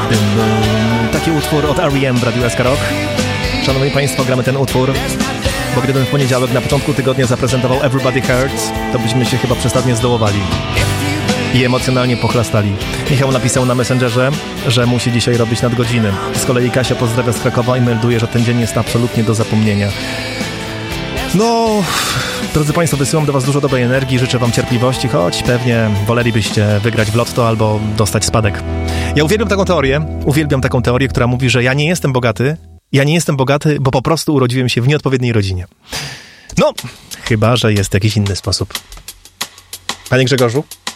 Taki utwór od R.E.M. w Radiu SK Rock. Szanowni Państwo, gramy ten utwór, bo gdybym w poniedziałek na początku tygodnia zaprezentował Everybody Hurts, to byśmy się chyba przesadnie zdołowali i emocjonalnie pochlastali. Michał napisał na Messengerze, że musi dzisiaj robić nadgodziny. Z kolei Kasia pozdrawia z Krakowa i melduje, że ten dzień jest absolutnie do zapomnienia. No, drodzy Państwo, wysyłam do Was dużo dobrej energii, życzę Wam cierpliwości, choć pewnie wolelibyście wygrać w lotto albo dostać spadek. Ja uwielbiam taką teorię, która mówi, że ja nie jestem bogaty, bo po prostu urodziłem się w nieodpowiedniej rodzinie. No, chyba że jest jakiś inny sposób. Panie Grzegorzu?